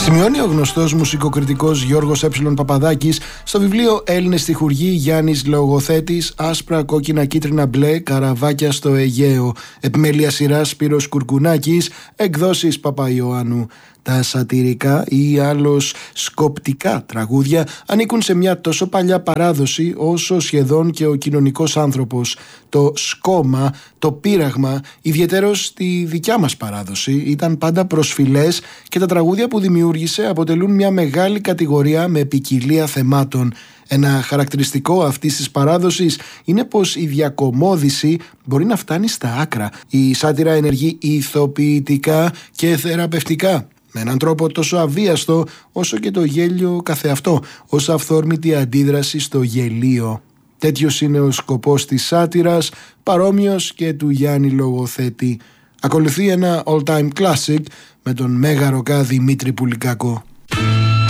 Σημειώνει ο γνωστός μουσικοκριτικός Γιώργος Ε. Παπαδάκης στο βιβλίο «Έλληνες στη Χουργή», Γιάννης Λογοθέτης, άσπρα, κόκκινα, κίτρινα, μπλε, καραβάκια στο Αιγαίο. Επιμέλεια σειράς Σπύρος Κουρκουνάκης, εκδόσεις Παπαϊωάννου. Τα σατιρικά ή άλλως σκοπτικά τραγούδια ανήκουν σε μια τόσο παλιά παράδοση όσο σχεδόν και ο κοινωνικός άνθρωπος. Το σκόμα, το πείραγμα, ιδιαιτέρως στη δικιά μας παράδοση, ήταν πάντα προσφυλές και τα τραγούδια που δημιούργησε αποτελούν μια μεγάλη κατηγορία με ποικιλία θεμάτων. Ένα χαρακτηριστικό αυτής της παράδοσης είναι πως η διακωμώδηση μπορεί να φτάνει στα άκρα. Η σάτιρα ενεργεί ηθοποιητικά και θεραπευτικά, με έναν τρόπο τόσο αβίαστο όσο και το γέλιο καθεαυτό, ως αυθόρμητη αντίδραση στο γελίο. Τέτοιος είναι ο σκοπός της σάτυρας, παρόμοιος και του Γιάννη Λογοθέτη. Ακολουθεί ένα all-time classic με τον μέγα ροκά Δημήτρη Πουλικάκο.